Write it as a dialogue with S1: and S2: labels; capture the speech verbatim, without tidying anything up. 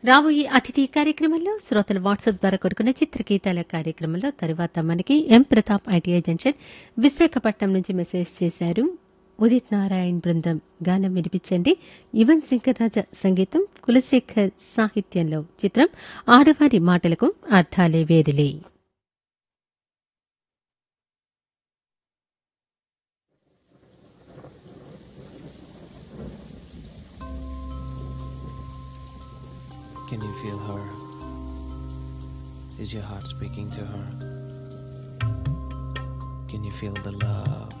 S1: రాబోయే అతిథి కార్యక్రమంలో శ్రోతలు వాట్సాప్ ద్వారా కోరుకున్న చిత్రగీతాల కార్యక్రమంలో తరువాత మనకి ఎం ప్రతాప్ ఐటీఐ జంక్షన్ విశాఖపట్నం నుంచి మెసేజ్ చేశారు. ఉదిత్ నారాయణ్ బృందం గానం వినిపించండి. యువన్ శంకర్ రాజా సంగీతం, కులశేఖర్ సాహిత్యంలో. చిత్రం ఆడవారి మాటలకు అర్థాలే వేరులే.
S2: Can you feel her? Is your heart speaking to her? Can you feel the love